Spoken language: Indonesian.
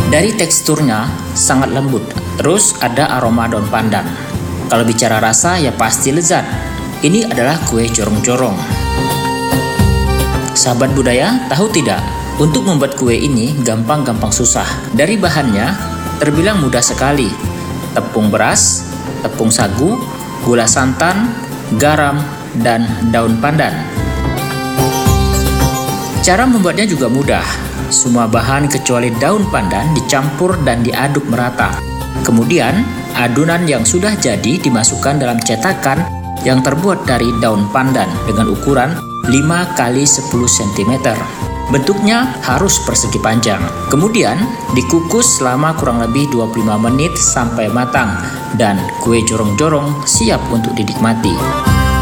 Dari teksturnya sangat lembut, terus ada aroma daun pandan. Kalau bicara rasa ya pasti lezat. Ini adalah kue jorong-jorong. Sahabat budaya, tahu tidak? Untuk membuat kue ini gampang-gampang susah. Dari bahannya terbilang mudah sekali. Tepung beras, tepung sagu, gula santan, garam, dan daun pandan. Cara membuatnya juga mudah. Semua bahan kecuali daun pandan dicampur dan diaduk merata. Kemudian, adonan yang sudah jadi dimasukkan dalam cetakan yang terbuat dari daun pandan dengan ukuran 5 x 10 cm. Bentuknya harus persegi panjang. Kemudian dikukus selama kurang lebih 25 menit sampai matang dan kue jorong-jorong siap untuk dinikmati.